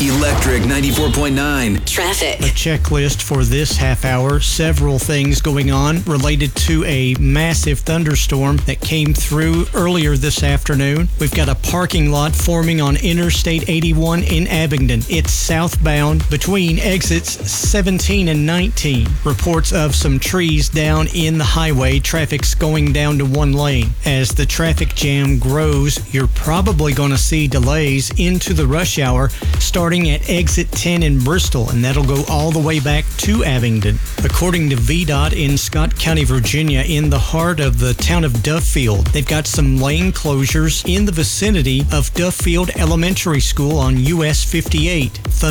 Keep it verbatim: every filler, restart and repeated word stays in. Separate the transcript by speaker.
Speaker 1: Electric ninety-four point nine.
Speaker 2: Traffic.
Speaker 3: A checklist for this half hour. Several things going on related to a massive thunderstorm that came through earlier this afternoon. We've got a parking lot forming on Interstate eighty-one in Abingdon. It's southbound between exits seventeen and nineteen. Reports of some trees down in the highway. Traffic's going down to one lane. As the traffic jam grows, you're probably going to see delays into the rush hour starting at exit ten in Bristol, and that'll go all the way back to Abingdon. According to V DOT in Scott County, Virginia, in the heart of the town of Duffield, they've got some lane closures in the vicinity of Duffield Elementary School on U S fifty-eight.